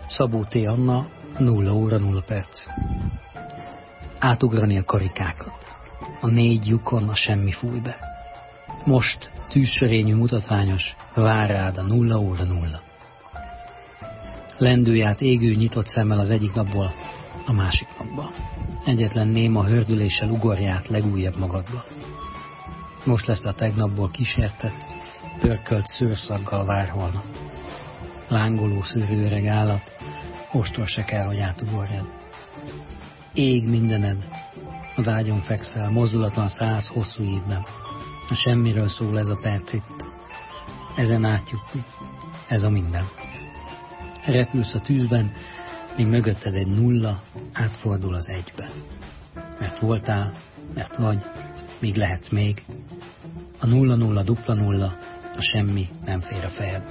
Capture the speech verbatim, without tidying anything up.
Szabó T. Anna, nulla óra nulla perc. Átugrani a karikákat. A négy lyukon a semmi fúj be. Most tűzsörényű mutatványos, vár rád a nulla óra nulla. Lendülj át égő nyitott szemmel az egyik napból a másik napba. Egyetlen néma hördüléssel ugorj át legújabb magadba. Most lesz a tegnapból kísértett, pörkölt szőrszaggal vár holnap. Lángoló szőrű öreg állat, ostor se kell, hogy átugorjad. Ég mindened, az ágyon fekszel, mozdulatlan száz hosszú évben. A semmiről szól ez a perc itt. Ezen átjutni, ez a minden. Repülsz a tűzben, míg mögötted egy nulla átfordul az egybe. Mert voltál, mert vagy, míg lehetsz még. A nulla nulla dupla nulla, a semmi nem fér a fejedbe.